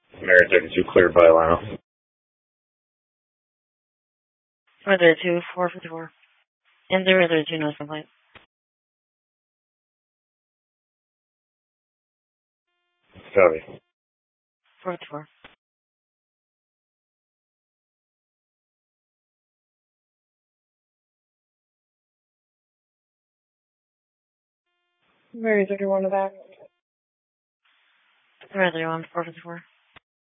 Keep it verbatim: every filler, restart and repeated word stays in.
Mary thirty-two cleared by Lionel. Four thirty-two, four fifty-four. And zero thirty-two, no complaint. Copy. four fifty-four. Mary thirty-one to back. Mary thirty-one, four fifty-four.